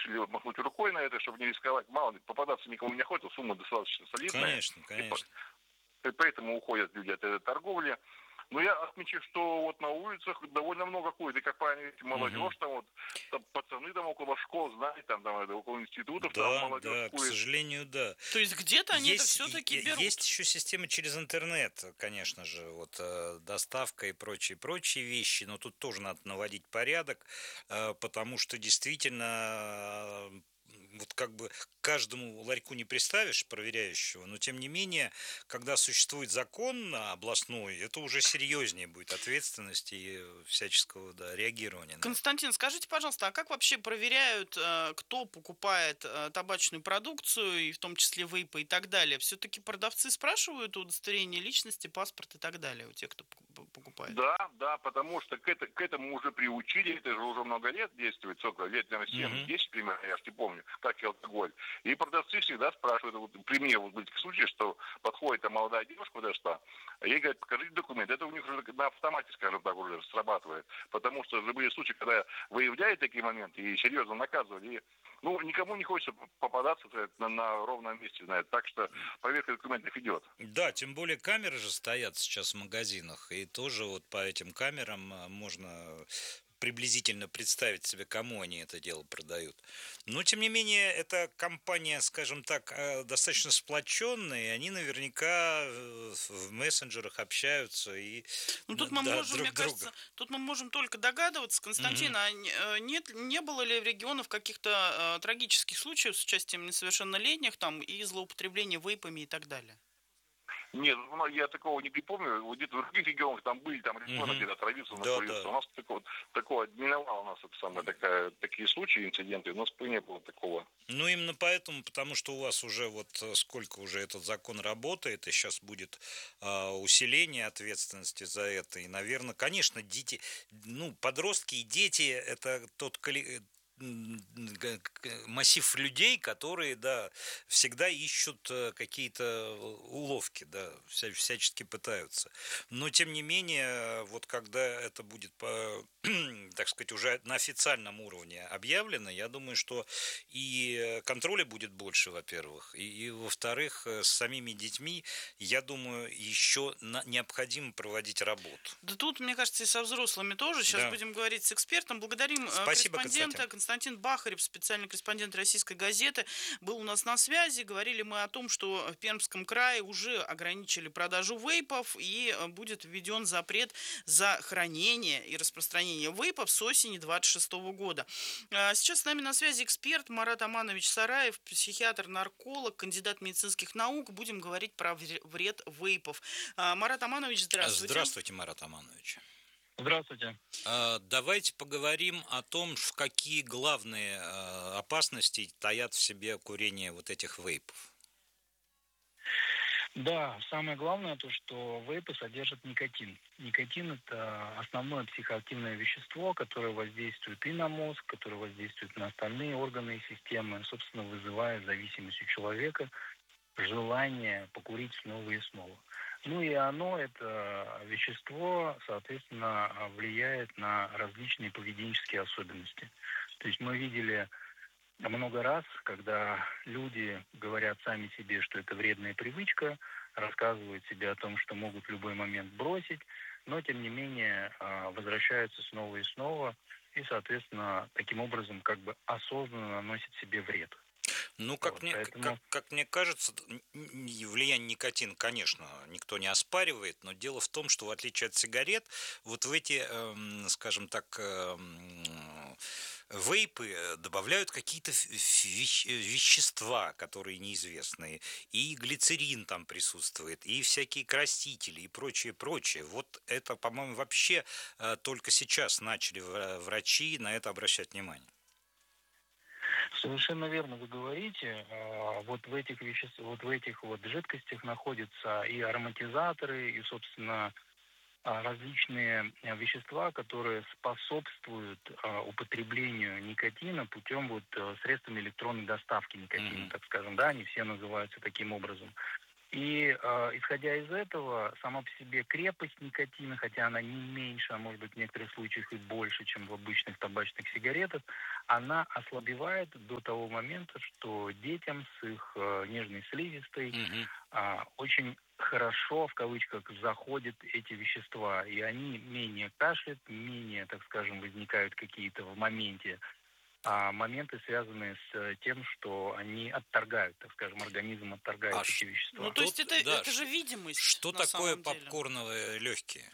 решили вот махнуть рукой на это, чтобы не рисковать. Мало ли, попадаться никому не охота, сумма достаточно солидная. Конечно, конечно. И поэтому уходят люди от этой торговли. Но я отмечу, что вот на улицах довольно много ходит. И, как правильно видите, молодежь, там вот там пацаны там около школ, знаете, там около институтов, там Да, молодежь да, к курит. сожалению, да. То есть где-то они это Есть, все-таки берут. есть еще система через интернет, конечно же, вот доставка и прочие вещи, но тут тоже надо наводить порядок, потому что действительно вот как бы каждому ларьку не приставишь проверяющего, но тем не менее, когда существует закон областной, это уже серьезнее будет ответственность и всяческого реагирования на это. Константин, скажите, пожалуйста, а как вообще проверяют, кто покупает табачную продукцию, и в том числе вейпы и так далее? Все-таки продавцы спрашивают удостоверение личности, паспорт и так далее у тех, кто покупает? Да, потому что к этому уже приучили, это же уже много лет действует, сколько лет, наверное, 7-10 примерно, я же не помню, как и алкоголь. И продавцы всегда спрашивают, вот, при мне вот были такие случаи, что подходит там молодая девушка подошла, а ей говорят, покажите документ. Это у них уже на автомате, скажем так, уже срабатывает. Потому что уже были случаи, когда выявляли такие моменты и серьезно наказывали. И, никому не хочется попадаться на ровном месте, знаете. Так что проверка документов идет. Да, тем более камеры же стоят сейчас в магазинах, и тоже вот по этим камерам можно приблизительно представить себе, кому они это дело продают. Но, тем не менее, эта компания, скажем так, достаточно сплоченная, и они наверняка в мессенджерах общаются и тут мы можем, друг мне друга. кажется, тут мы можем только догадываться. Константин, а не было ли в регионах каких-то трагических случаев с участием несовершеннолетних там и злоупотребления вейпами и так далее? Нет, я такого не припомню. Вот где-то в других регионах там были, там ребенок где-то отравился, накурился. Да. У нас такого миновало у нас такие случаи, инциденты. У нас не было такого. Ну, именно поэтому, потому что у вас уже вот сколько уже этот закон работает, и сейчас будет усиление ответственности за это. И, наверное, конечно, дети, подростки и дети – это тот массив людей, которые, всегда ищут какие-то уловки, всячески пытаются. Но, тем не менее, вот когда это будет, так сказать, уже на официальном уровне объявлено, я думаю, что и контроля будет больше, во-первых, и во-вторых, с самими детьми, я думаю, еще необходимо проводить работу. Да тут, мне кажется, и со взрослыми тоже. Сейчас будем говорить с экспертом. Благодарим Спасибо, корреспондента. Константин Бахарев, специальный корреспондент «Российской газеты», был у нас на связи. Говорили мы о том, что в Пермском крае уже ограничили продажу вейпов и будет введен запрет за хранение и распространение вейпов с осени 2026 года. Сейчас с нами на связи эксперт Марат Аманович Сараев, психиатр-нарколог, кандидат медицинских наук. Будем говорить про вред вейпов. Марат Аманович, здравствуйте. Здравствуйте, Марат Аманович. Здравствуйте. Давайте поговорим о том, какие главные опасности таят в себе курение вот этих вейпов. Да, самое главное то, что вейпы содержат никотин. Никотин – это основное психоактивное вещество, которое воздействует и на мозг, которое воздействует на остальные органы и системы, собственно, вызывая зависимость у человека, желание покурить снова и снова. И оно, это вещество, соответственно, влияет на различные поведенческие особенности. То есть мы видели много раз, когда люди говорят сами себе, что это вредная привычка, рассказывают себе о том, что могут в любой момент бросить, но, тем не менее, возвращаются снова и снова и, соответственно, таким образом как бы осознанно наносят себе вред. Как мне кажется, влияние никотина, конечно, никто не оспаривает, но дело в том, что в отличие от сигарет, вот в эти, скажем так, вейпы добавляют какие-то вещества, которые неизвестные, и глицерин там присутствует, и всякие красители, и прочее. Вот это, по-моему, вообще только сейчас начали врачи на это обращать внимание. Совершенно верно вы говорите. Вот в этих жидкостях находятся и ароматизаторы, и, собственно, различные вещества, которые способствуют употреблению никотина путем средствами электронной доставки никотина, так скажем, они все называются таким образом. И исходя из этого, сама по себе крепость никотина, хотя она не меньше, а может быть в некоторых случаях и больше, чем в обычных табачных сигаретах, она ослабевает до того момента, что детям с их нежной слизистой Мгм. очень хорошо, в кавычках, заходят эти вещества. И они менее кашляют, менее, так скажем, возникают какие-то в моменте моменты, связанные с тем, что они отторгают, так скажем, организм А отторгает эти вещества. Ну, то есть да, это же видимость что на такое самом деле. попкорновые легкие?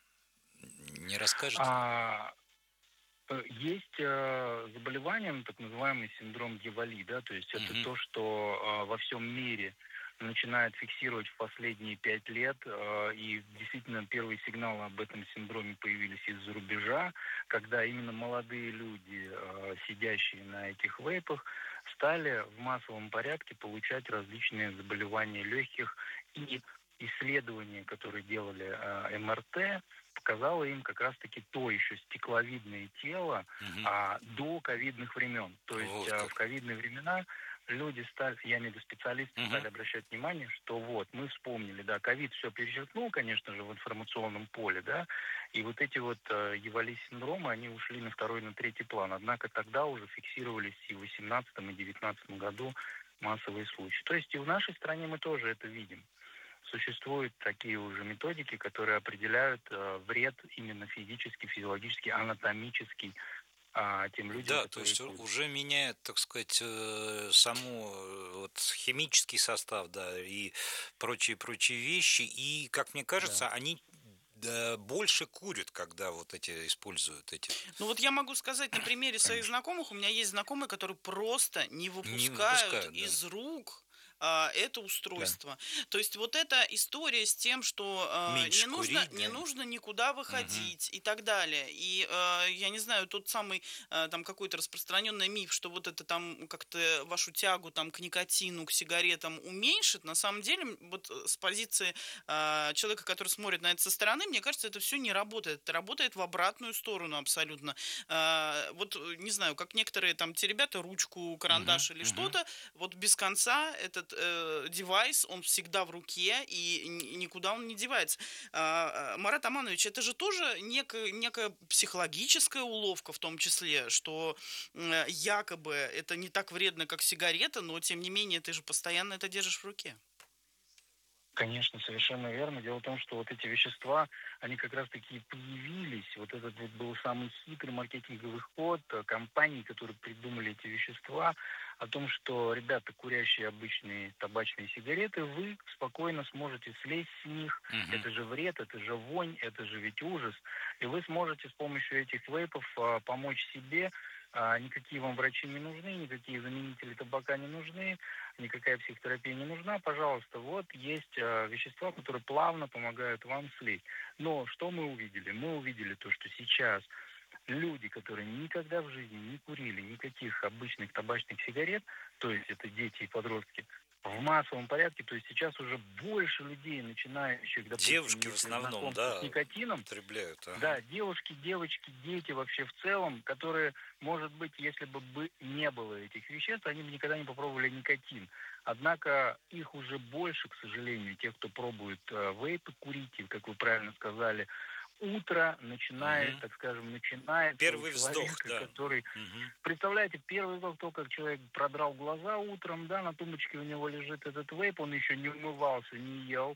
Не расскажете? А, Есть заболевание, так называемый синдром Дивали, да, то есть это Мгм. то, что во всем мире начинают фиксировать в последние 5 лет, и действительно первые сигналы об этом синдроме появились из-за рубежа, когда именно молодые люди, сидящие на этих вейпах, стали в массовом порядке получать различные заболевания легких, и исследования, которые делали МРТ, показало им как раз-таки то еще стекловидное тело Мгм. до ковидных времен. То есть Вот в как. ковидные времена люди стали, я имею в виду специалисты, Мгм. стали обращать внимание, что вот мы вспомнили, да, ковид все перечеркнул, конечно же, в информационном поле, да, и вот эти вот синдромы, они ушли на второй, на третий план. Однако тогда уже фиксировались и в 2018 и 2019 году массовые случаи. То есть и в нашей стране мы тоже это видим. Существуют такие уже методики, которые определяют вред именно физический, физиологический, анатомический тем людям, Да, то которые есть курят. уже меняет, так сказать, саму вот химический состав, да, и прочие вещи. И, как мне Да. кажется, они больше курят, когда вот эти используют эти. Ну вот я могу сказать на примере своих Конечно. знакомых, у меня есть знакомые, которые просто не Не выпускают выпускают, да. из рук это Да. устройство. То есть вот эта история с тем, что Меньше курить, не да. нужно никуда Мгм. выходить и так далее. И я не знаю, тот самый там какой-то распространенный миф, что вот это там как-то вашу тягу там к никотину, к сигаретам уменьшит, на самом деле вот с позиции человека, который смотрит на это со стороны, мне кажется, это все не работает. Это работает в обратную сторону абсолютно. Вот, не знаю, как некоторые там теребята ручку, Мгм. карандаш или Мгм. что-то, вот без конца этот девайс, он всегда в руке, и никуда он не девается. Марат Аманович, это же тоже некая психологическая уловка в том числе, что якобы это не так вредно, как сигарета, но тем не менее ты же постоянно это держишь в руке. Конечно, совершенно верно. Дело в том, что вот эти вещества, они как раз-таки и появились. Вот этот вот был самый хитрый маркетинговый ход компаний, которые придумали эти вещества, о том, что, ребята, курящие обычные табачные сигареты, вы спокойно сможете слезть с них. Мгм. Это же вред, это же вонь, это же ведь ужас. И вы сможете с помощью этих вейпов помочь себе. Никакие вам врачи не нужны, никакие заменители табака не нужны, никакая психотерапия не нужна, пожалуйста, вот есть вещества, которые плавно помогают вам слезть. Но что мы увидели? Мы увидели то, что сейчас люди, которые никогда в жизни не курили никаких обычных табачных сигарет, то есть это дети и подростки, в массовом порядке, то есть сейчас уже больше людей, начинающих, допустим, Девушки в если основном, знакомство с да, никотином, употребляют. Ага. да, девушки, девочки, дети вообще в целом, которые, может быть, если бы не было этих веществ, они бы никогда не попробовали никотин. Однако их уже больше, к сожалению, тех, кто пробует вейпы курить, и, как вы правильно сказали, утро начинает, Мгм. так скажем, начинается у Первый вздох, человека, да. который... Мгм. Представляете, первый вздох, то, как человек продрал глаза утром, да, на тумбочке у него лежит этот вейп, он еще не умывался, не ел,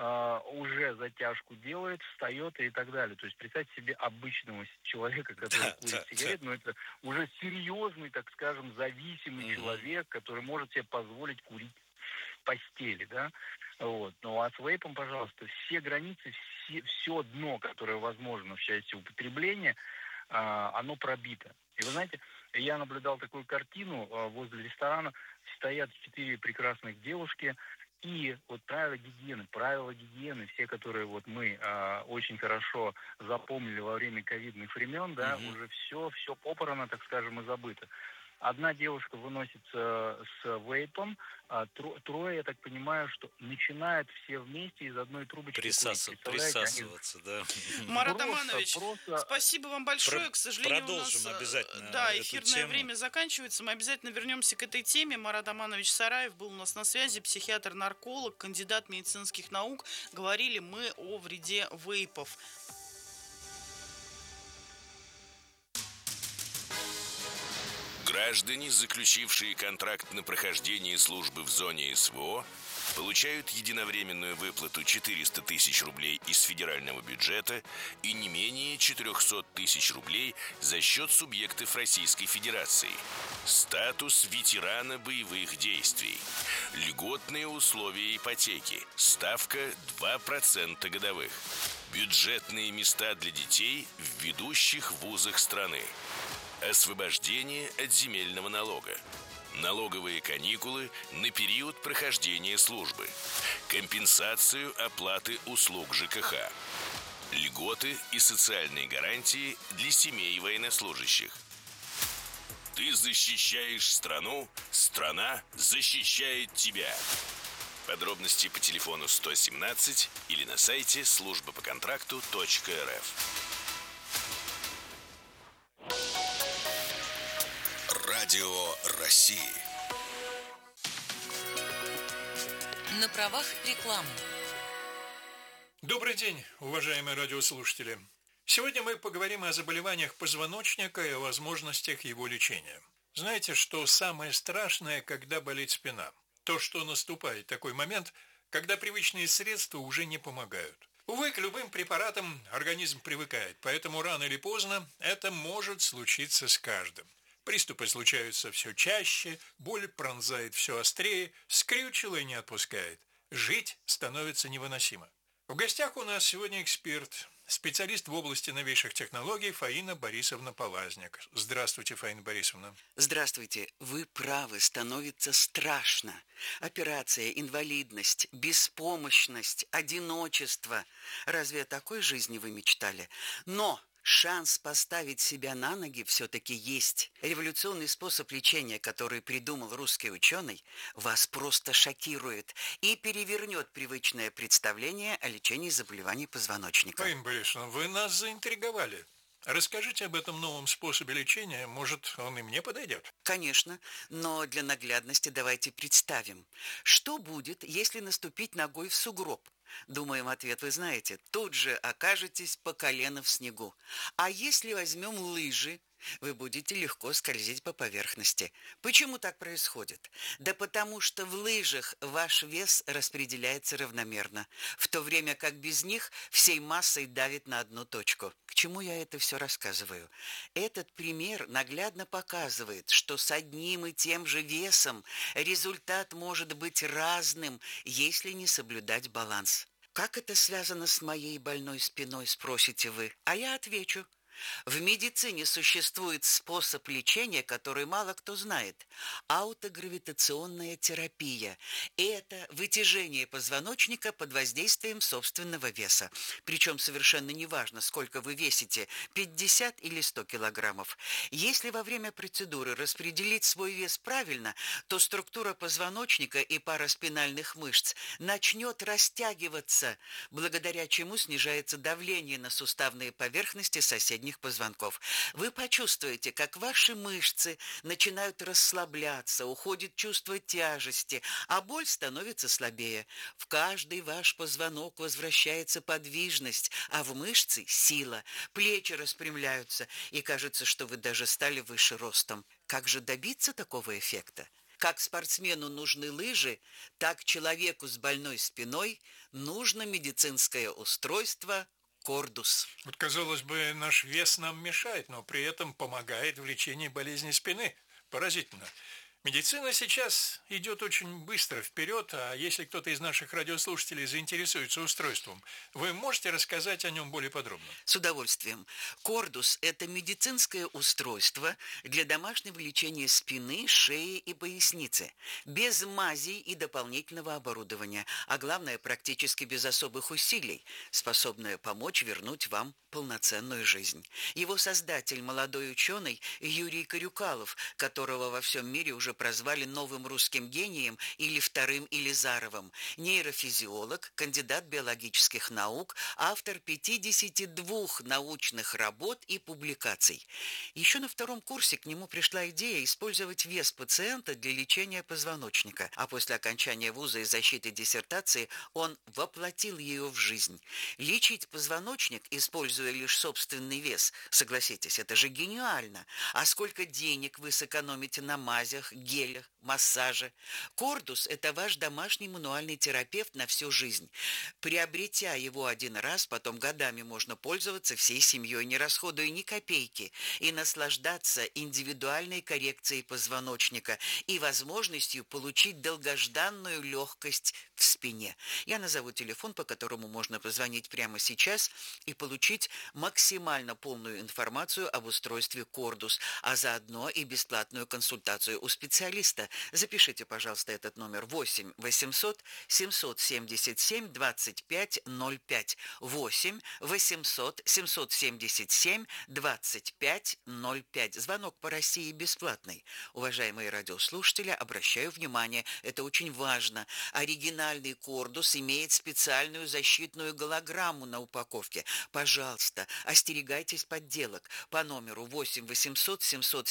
уже затяжку делает, встает и так далее. То есть представьте себе обычного человека, который Да, курит да, да. сигарет, но это уже серьезный, так скажем, зависимый Мгм. человек, который может себе позволить курить в постели, да. Вот. Ну а с вейпом, пожалуйста, все границы, все дно, которое возможно в части употребления, оно пробито. И вы знаете, я наблюдал такую картину возле ресторана, стоят 4 прекрасных девушки, и вот правила гигиены, все, которые вот мы очень хорошо запомнили во время ковидных времен, да, Мгм. уже все попарано, так скажем, и забыто. Одна девушка выносится с вейпом, а трое, я так понимаю, что начинают все вместе из одной трубочки курить. Представляете, Присасываться, да. Марат Аманович, спасибо вам большое. К сожалению, продолжим у нас обязательно эфирное время заканчивается. Мы обязательно вернемся к этой теме. Марат Аманович Сараев был у нас на связи, психиатр-нарколог, кандидат медицинских наук. Говорили мы о вреде вейпов. Граждане, заключившие контракт на прохождение службы в зоне СВО, получают единовременную выплату 400 тысяч рублей из федерального бюджета и не менее 400 тысяч рублей за счет субъектов Российской Федерации. Статус ветерана боевых действий. Льготные условия ипотеки. Ставка 2% годовых. Бюджетные места для детей в ведущих вузах страны. Освобождение от земельного налога. Налоговые каникулы на период прохождения службы. Компенсацию оплаты услуг ЖКХ. Льготы и социальные гарантии для семей военнослужащих. Ты защищаешь страну, страна защищает тебя. Подробности по телефону 117 или на сайте службапоконтракту.рф. Радио России. На правах рекламы. Добрый день, уважаемые радиослушатели. Сегодня мы поговорим о заболеваниях позвоночника и о возможностях его лечения. Знаете, что самое страшное, когда болит спина? То, что наступает такой момент, когда привычные средства уже не помогают. Увы, к любым препаратам организм привыкает, поэтому рано или поздно это может случиться с каждым. Приступы случаются все чаще, боль пронзает все острее, скрючило и не отпускает. Жить становится невыносимо. В гостях у нас сегодня эксперт, специалист в области новейших технологий Фаина Борисовна Полазник. Здравствуйте, Фаина Борисовна. Здравствуйте. Вы правы, становится страшно. Операция, инвалидность, беспомощность, одиночество. Разве о такой жизни вы мечтали? Но шанс поставить себя на ноги все-таки есть. Революционный способ лечения, который придумал русский ученый, вас просто шокирует и перевернет привычное представление о лечении заболеваний позвоночника. Фаина Борисовна, вы нас заинтриговали. Расскажите об этом новом способе лечения, может, он и мне подойдет? Конечно, но для наглядности давайте представим, что будет, если наступить ногой в сугроб. Думаем, ответ вы знаете. Тут же окажетесь по колено в снегу. А если возьмем лыжи, вы будете легко скользить по поверхности. Почему так происходит? Да потому что в лыжах ваш вес распределяется равномерно, в то время как без них всей массой давит на одну точку. К чему я это все рассказываю? Этот пример наглядно показывает, что с одним и тем же весом результат может быть разным, если не соблюдать баланс. Как это связано с моей больной спиной, спросите вы? А я отвечу. В медицине существует способ лечения, который мало кто знает. Аутогравитационная терапия. Это вытяжение позвоночника под воздействием собственного веса. Причем совершенно неважно, сколько вы весите, 50 или 100 килограммов. Если во время процедуры распределить свой вес правильно, то структура позвоночника и параспинальных мышц начнет растягиваться, благодаря чему снижается давление на суставные поверхности соседних позвонков. Вы почувствуете, как ваши мышцы начинают расслабляться, уходит чувство тяжести, а боль становится слабее. В каждый ваш позвонок возвращается подвижность, а в мышцы – сила. Плечи распрямляются, и кажется, что вы даже стали выше ростом. Как же добиться такого эффекта? Как спортсмену нужны лыжи, так человеку с больной спиной нужно медицинское устройство Кордус. Вот, казалось бы, наш вес нам мешает, но при этом помогает в лечении болезни спины. Поразительно. Медицина сейчас идет очень быстро вперед, а если кто-то из наших радиослушателей заинтересуется устройством, вы можете рассказать о нем более подробно? С удовольствием. Кордус – это медицинское устройство для домашнего лечения спины, шеи и поясницы, без мазей и дополнительного оборудования, а главное, практически без особых усилий, способное помочь вернуть вам полноценную жизнь. Его создатель – молодой ученый Юрий Карюкалов, которого во всем мире уже прозвали новым русским гением или вторым Илизаровым, нейрофизиолог, кандидат биологических наук, автор 52 научных работ и публикаций. Еще на втором курсе к нему пришла идея использовать вес пациента для лечения позвоночника, а после окончания вуза и защиты диссертации он воплотил ее в жизнь. Лечить позвоночник, используя лишь собственный вес, согласитесь, это же гениально. А сколько денег вы сэкономите на мазях, гелях, массаже? Кордус – это ваш домашний мануальный терапевт на всю жизнь. Приобретя его один раз, потом годами можно пользоваться всей семьей, не расходуя ни копейки, и наслаждаться индивидуальной коррекцией позвоночника и возможностью получить долгожданную легкость в спине. Я назову телефон, по которому можно позвонить прямо сейчас и получить максимально полную информацию об устройстве Кордус, а заодно и бесплатную консультацию у специалиста. Запишите, пожалуйста, этот номер 8 800 777 25 05. 8 800 777 25 05. Звонок по России бесплатный. Уважаемые радиослушатели, обращаю внимание, это очень важно. Оригинальный Кордус имеет специальную защитную голограмму на упаковке. Пожалуйста, остерегайтесь подделок. По номеру 8 800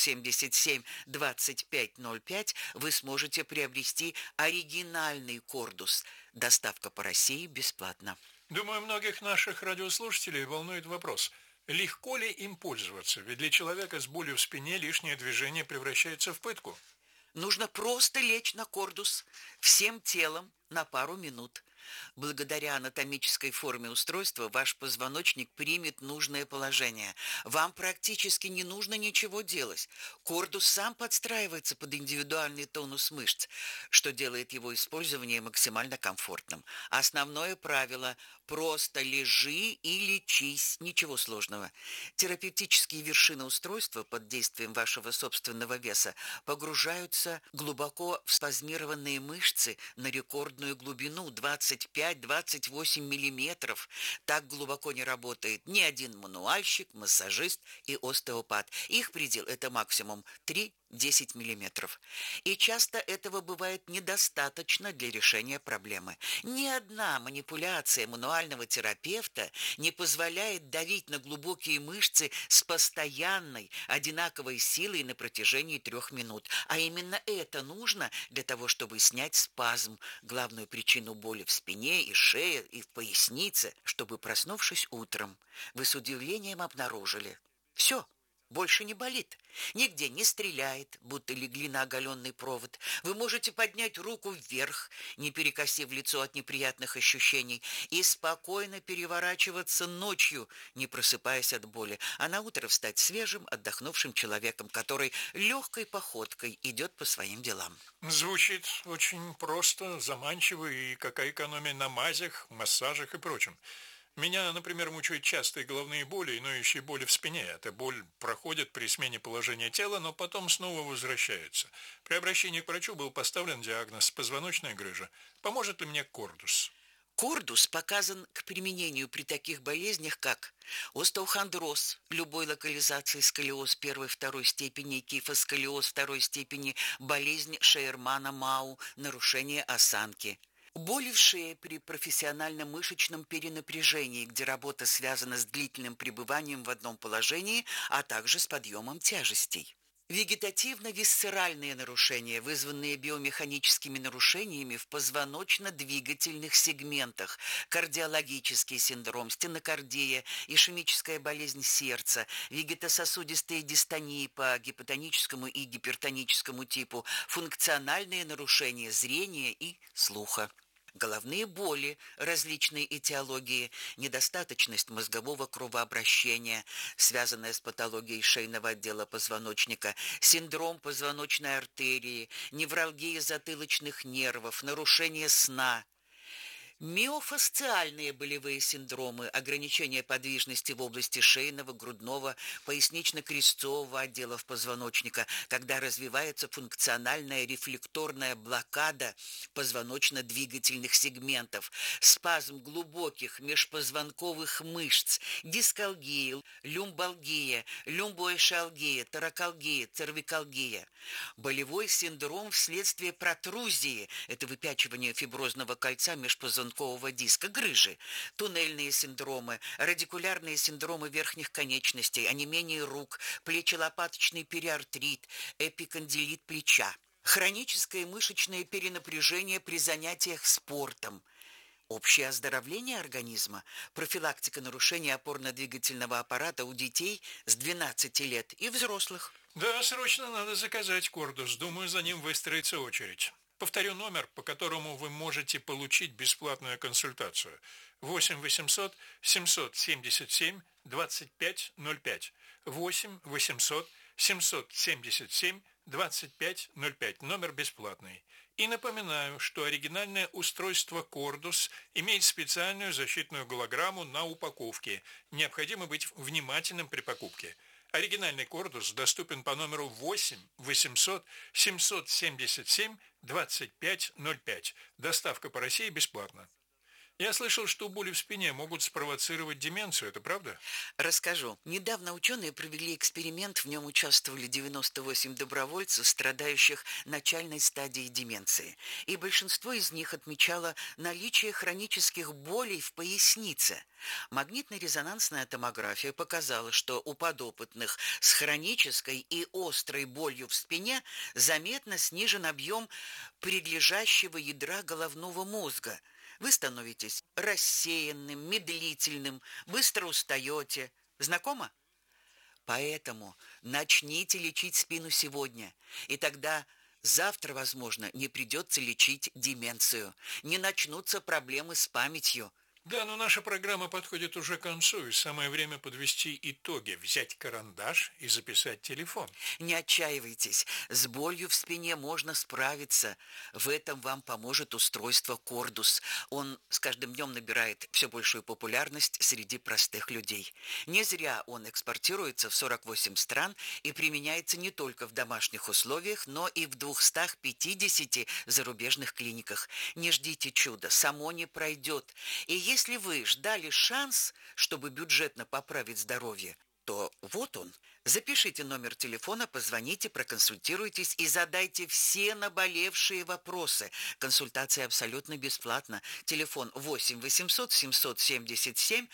777 25 05 вы сможете приобрести оригинальный Кордус. Доставка по России бесплатна. Думаю, многих наших радиослушателей волнует вопрос, легко ли им пользоваться, ведь для человека с болью в спине лишнее движение превращается в пытку. Нужно просто лечь на Кордус всем телом на пару минут. Благодаря анатомической форме устройства ваш позвоночник примет нужное положение. Вам практически не нужно ничего делать. Кордус сам подстраивается под индивидуальный тонус мышц, что делает его использование максимально комфортным. Основное правило – просто лежи и лечись, ничего сложного. Терапевтические вершины устройства под действием вашего собственного веса погружаются глубоко в спазмированные мышцы на рекордную глубину 25-28 миллиметров. Так глубоко не работает ни один мануальщик, массажист и остеопат. Их предел – это максимум 3-10 миллиметров. И часто этого бывает недостаточно для решения проблемы. Ни одна манипуляция мануального терапевта не позволяет давить на глубокие мышцы с постоянной, одинаковой силой на протяжении 3 минут. А именно это нужно для того, чтобы снять спазм, главную причину боли в спине и шее, и в пояснице, чтобы, проснувшись утром, вы с удивлением обнаружили – все. Больше не болит, нигде не стреляет, будто легли на оголенный провод. Вы можете поднять руку вверх, не перекосив лицо от неприятных ощущений, и спокойно переворачиваться ночью, не просыпаясь от боли, а на утро встать свежим, отдохнувшим человеком, который легкой походкой идет по своим делам. Звучит очень просто, заманчиво, и какая экономия на мазях, массажах и прочем. Меня, например, мучают частые головные боли и ноющие боли в спине. Эта боль проходит при смене положения тела, но потом снова возвращается. При обращении к врачу был поставлен диагноз позвоночная грыжа. Поможет ли мне Кордус? Кордус показан к применению при таких болезнях, как остеохондроз любой локализации, сколиоз 1-2 степени, кифосколиоз 2 степени, болезнь Шейермана-Мау, нарушение осанки. Боли в шее при профессиональном мышечном перенапряжении, где работа связана с длительным пребыванием в одном положении, а также с подъемом тяжестей. Вегетативно-висцеральные нарушения, вызванные биомеханическими нарушениями в позвоночно-двигательных сегментах, кардиологический синдром, стенокардия, ишемическая болезнь сердца, вегетососудистые дистонии по гипотоническому и гипертоническому типу, функциональные нарушения зрения и слуха. головные боли различной этиологии, недостаточность мозгового кровообращения, связанная с патологией шейного отдела позвоночника, синдром позвоночной артерии, невралгия затылочных нервов, нарушение сна. Миофасциальные болевые синдромы, ограничение подвижности в области шейного, грудного, пояснично-крестцового отделов позвоночника, когда развивается функциональная рефлекторная блокада позвоночно-двигательных сегментов, спазм глубоких межпозвонковых мышц, дискалгия, люмбалгия, люмбоэшалгия, торакалгия, цервикалгия. Болевой синдром вследствие протрузии – это выпячивание фиброзного кольца межпозвонкового диска, грыжи, туннельные синдромы, радикулярные синдромы верхних конечностей, онемение рук, плечелопаточный периартрит, эпикондилит плеча, хроническое мышечное перенапряжение при занятиях спортом, общее оздоровление организма, профилактика нарушений опорно-двигательного аппарата у детей с 12 лет и взрослых. Да, срочно надо заказать Кордус. Думаю, за ним выстроится очередь. Повторю номер, по которому вы можете получить бесплатную консультацию. 8 800 777 2505. 8 800 777 2505. Номер бесплатный. И напоминаю, что оригинальное устройство Кордус имеет специальную защитную голограмму на упаковке. Необходимо быть внимательным при покупке. Оригинальный Кордус доступен по номеру 8 800 777 2505. Доставка по России бесплатна. Я слышал, что боли в спине могут спровоцировать деменцию. Это правда? Расскажу. Недавно ученые провели эксперимент, в нем участвовали 98 добровольцев, страдающих начальной стадией деменции. И большинство из них отмечало наличие хронических болей в пояснице. Магнитно-резонансная томография показала, что у подопытных с хронической и острой болью в спине заметно снижен объем прилежащего ядра головного мозга. Вы становитесь рассеянным, медлительным, быстро устаете. Знакомо? Поэтому начните лечить спину сегодня, и тогда завтра, возможно, не придется лечить деменцию, не начнутся проблемы с памятью. Да, но наша программа подходит уже к концу, и самое время подвести итоги, взять карандаш и записать телефон. Не отчаивайтесь, с болью в спине можно справиться. В этом вам поможет устройство Кордус. Он с каждым днем набирает все большую популярность среди простых людей. Не зря он экспортируется в 48 стран и применяется не только в домашних условиях, но и в 250 зарубежных клиниках. Не ждите чуда, само не пройдет. И если вы ждали шанс, чтобы бюджетно поправить здоровье, то вот он. Запишите номер телефона, позвоните, проконсультируйтесь и задайте все наболевшие вопросы. Консультация абсолютно бесплатна. Телефон 8 800 777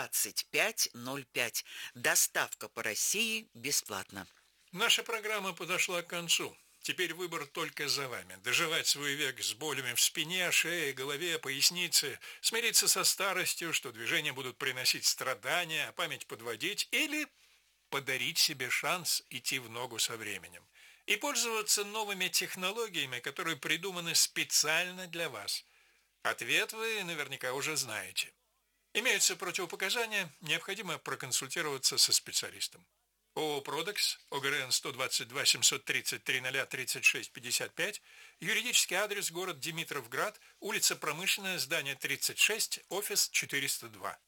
2505. Доставка по России бесплатна. Наша программа подошла к концу. Теперь выбор только за вами. Доживать свой век с болями в спине, шее, голове, пояснице, смириться со старостью, что движения будут приносить страдания, а память подводить, или подарить себе шанс идти в ногу со временем и пользоваться новыми технологиями, которые придуманы специально для вас. Ответ вы наверняка уже знаете. Имеются противопоказания, необходимо проконсультироваться со специалистом. ООО «Продекс», ОГРН 122 733 036 55, юридический адрес город Димитровград, улица Промышленная, здание 36, офис 402.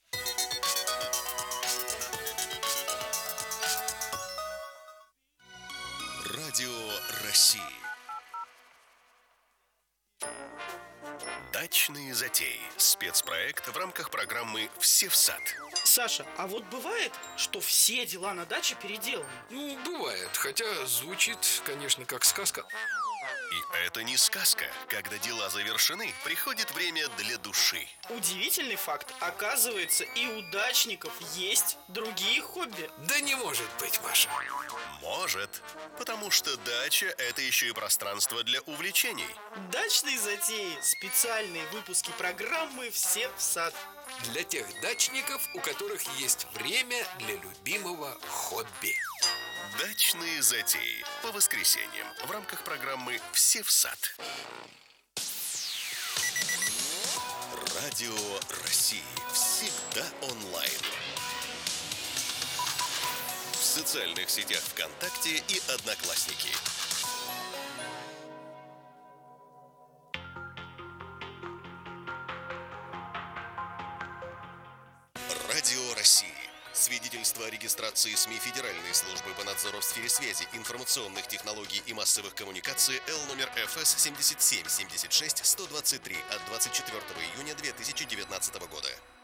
Радио России. Дачные затеи. Спецпроект в рамках программы «Все в сад». Саша, а вот бывает, что все дела на даче переделаны? Ну, бывает, хотя звучит, конечно, как сказка. И это не сказка. Когда дела завершены, приходит время для души. Удивительный факт. Оказывается, и у дачников есть другие хобби. Да не может быть, Маша. Может, потому что дача – это еще и пространство для увлечений. Дачные затеи. Специальные выпуски программы «Все в сад». Для тех дачников, у которых есть время для любимого хобби. Дачные затеи по воскресеньям в рамках программы «Все в сад». Радио России. Всегда онлайн. В социальных сетях ВКонтакте и Одноклассники. Радио России. Свидетельство о регистрации СМИ Федеральной службы по надзору в сфере связи, информационных технологий и массовых коммуникаций Л номер ФС 77 76 123 от 24 июня 2019 года.